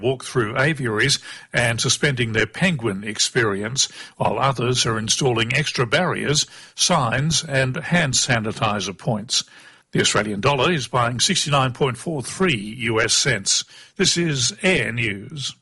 walk through aviaries and suspending their penguin experience, while others are installing extra barriers, signs and hand sanitizer points. The Australian dollar is buying 69.43 US cents. This is Air News.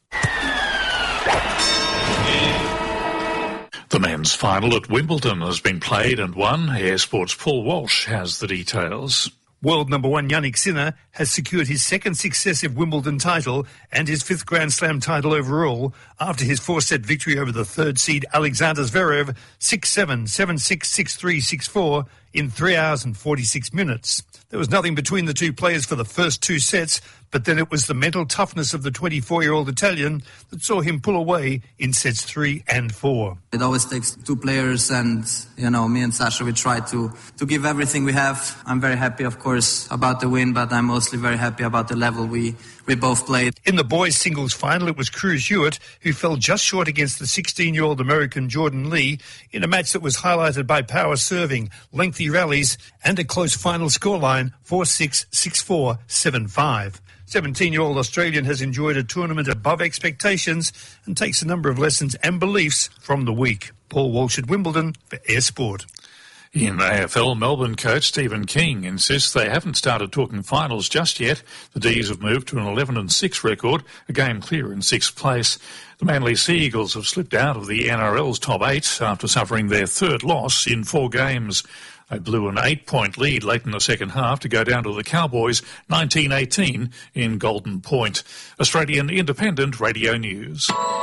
The men's final at Wimbledon has been played and won. Air Sport's Paul Walsh has the details. World number one Jannik Sinner has secured his second successive Wimbledon title and his fifth Grand Slam title overall after his four-set victory over the third seed Alexander Zverev 6-7, 7-6, 6-3, 6-4 in 3 hours and 46 minutes. There was nothing between the two players for the first two sets, but then it was the mental toughness of the 24-year-old Italian that saw him pull away in sets 3 and 4. It always takes two players, and, me and Sasha, we try to give everything we have. I'm very happy, of course, about the win, but I'm mostly very happy about the level we both played. In the boys' singles final, it was Cruz Hewitt who fell just short against the 16-year-old American Jordan Lee in a match that was highlighted by power serving, lengthy rallies, and a close final scoreline 4-6, 6-4, 7-5. 17-year-old Australian has enjoyed a tournament above expectations and takes a number of lessons and beliefs from the week. Paul Walsh at Wimbledon for Air Sport. In AFL, Melbourne coach Stephen King insists they haven't started talking finals just yet. The D's have moved to an 11-6 record, a game clear in sixth place. The Manly Sea Eagles have slipped out of the NRL's top 8 after suffering their third loss in 4 games. They blew an 8-point lead late in the second half to go down to the Cowboys 19-18 in Golden Point. Australian Independent Radio News.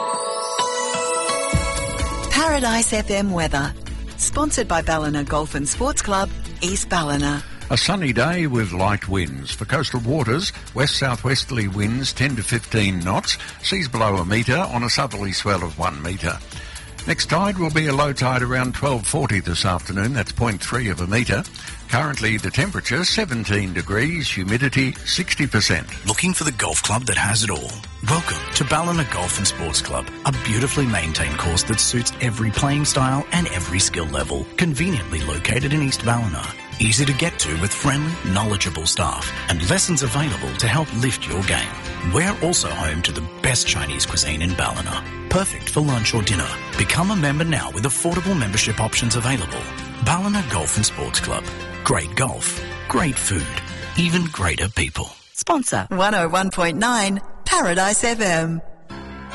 Paradise FM weather. Sponsored by Ballina Golf and Sports Club, East Ballina. A sunny day with light winds. For coastal waters, west-southwesterly winds 10 to 15 knots, seas below a metre on a southerly swell of 1 metre. Next tide will be a low tide around 12:40 this afternoon, that's 0.3 of a metre. Currently the temperature 17 degrees, humidity 60%. Looking for the golf club that has it all? Welcome to Ballina Golf and Sports Club, a beautifully maintained course that suits every playing style and every skill level. Conveniently located in East Ballina. Easy to get to with friendly, knowledgeable staff and lessons available to help lift your game. We're also home to the best Chinese cuisine in Ballina. Perfect for lunch or dinner. Become a member now with affordable membership options available. Ballina Golf and Sports Club. Great golf, great food, even greater people. Sponsor 101.9 Paradise FM.